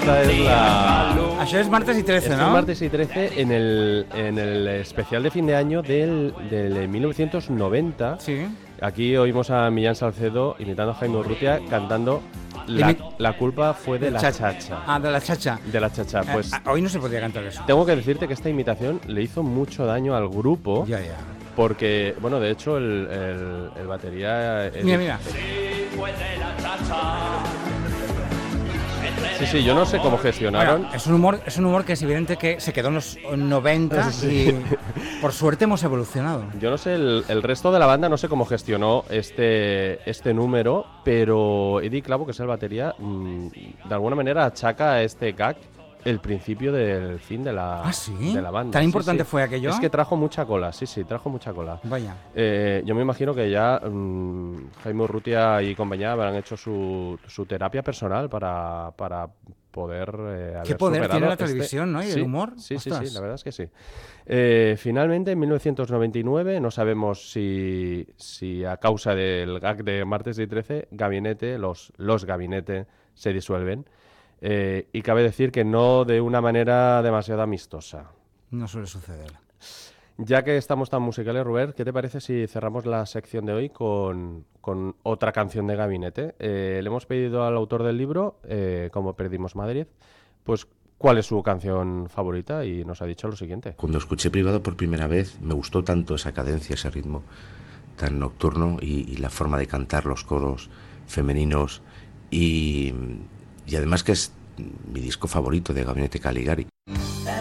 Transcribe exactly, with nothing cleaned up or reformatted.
esta es la... Això és martes i trece, Este ¿no? es martes y trece en el, en el especial de fin de año del, del mil novecientos noventa. Sí. Aquí oímos a Millán Salcedo imitando a Jaime Urrutia cantando La, Imi- la culpa fue de la Cha- chacha. Ah, de la chacha. De la chacha. Pues Eh, hoy no se podría cantar eso. tengo que decirte que esta imitación le hizo mucho daño al grupo. Ya, ya. Porque, bueno, de hecho, el, el, el batería... el- Mira, mira. Sí, sí, yo no sé cómo gestionaron. Bueno, es un humor, es un humor que es evidente que se quedó en los noventa y por suerte hemos evolucionado. Yo no sé, el, el resto de la banda no sé cómo gestionó este, este número, pero Eddie Clavo, que es el batería, mmm, de alguna manera achaca a este gag el principio del fin de la, ¿Ah, sí? de la banda. ¿Tan Sí, importante sí. fue aquello? Es que trajo mucha cola, sí, sí, trajo mucha cola. Vaya. Eh, yo me imagino que ya mmm, Jaime Urrutia y compañía habrán hecho su, su terapia personal para, para poder eh, haber Qué poder superado tiene la este- televisión, ¿no? Y el Sí, humor. Sí, sí, Ostras. sí, la verdad es que sí. Eh, finalmente, en mil novecientos noventa y nueve, no sabemos si, si a causa del gag de martes y trece, Gabinete, los, los Gabinete se disuelven. Eh, y cabe decir que no de una manera demasiado amistosa. No suele suceder. Ya que estamos tan musicales, Rubén, ¿qué te parece si cerramos la sección de hoy con, con otra canción de Gabinete? Eh, le hemos pedido al autor del libro, eh, Como perdimos Madrid, pues cuál es su canción favorita y nos ha dicho lo siguiente. Cuando escuché Privado por primera vez me gustó tanto esa cadencia, ese ritmo tan nocturno y, y la forma de cantar los coros femeninos y, y además que es mi disco favorito de Gabinete Caligari.